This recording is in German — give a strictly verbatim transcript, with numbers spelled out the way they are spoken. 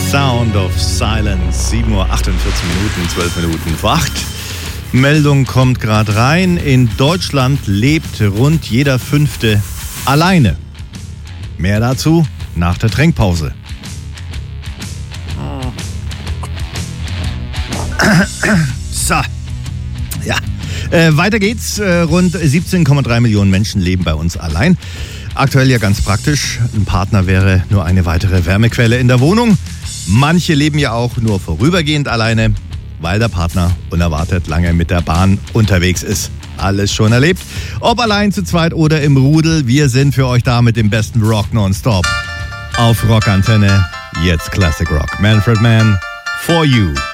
Sound of Silence. sieben Uhr achtundvierzig Minuten, zwölf Minuten vor acht. Meldung kommt gerade rein. In Deutschland lebt rund jeder Fünfte alleine. Mehr dazu nach der Trinkpause. So, ja. Äh, weiter geht's. Äh, rund siebzehn Komma drei Millionen Menschen leben bei uns allein. Aktuell ja ganz praktisch. Ein Partner wäre nur eine weitere Wärmequelle in der Wohnung. Manche leben ja auch nur vorübergehend alleine, weil der Partner unerwartet lange mit der Bahn unterwegs ist. Alles schon erlebt. Ob allein, zu zweit oder im Rudel, wir sind für euch da mit dem besten Rock nonstop. Auf Rockantenne, jetzt Classic Rock. Manfred Mann, For You.